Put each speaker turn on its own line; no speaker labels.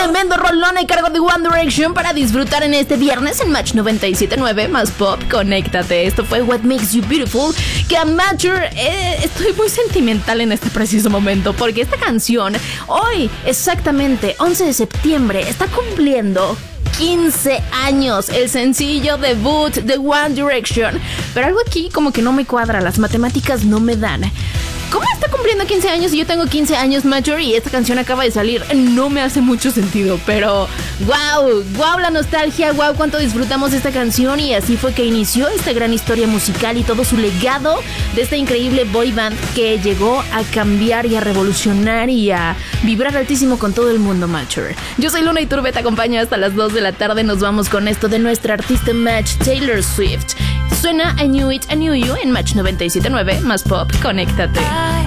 Tremendo rolón a cargo de One Direction para disfrutar en este viernes en Match 97.9 más Pop. Conéctate. Esto fue What Makes You Beautiful. Que Amateur, estoy muy sentimental en este preciso momento porque esta canción hoy, exactamente 11 de septiembre, está cumpliendo 15 años, el sencillo debut de One Direction. Pero algo aquí como que no me cuadra, las matemáticas no me dan. ¿Cómo está cumpliendo 15 años y yo tengo 15 años, Major, y esta canción acaba de salir? No me hace mucho sentido, pero wow la nostalgia, wow cuánto disfrutamos esta canción. Y así fue que inició esta gran historia musical y todo su legado de esta increíble boy band que llegó a cambiar y a revolucionar y a vibrar altísimo con todo el mundo, Major. Yo soy Luna Iturbe, te acompaño hasta las 2 de la tarde. Nos vamos con esto de nuestra artista Match, Taylor Swift. Suena I Knew It, I Knew You en Match 97.9 más Pop. Conéctate.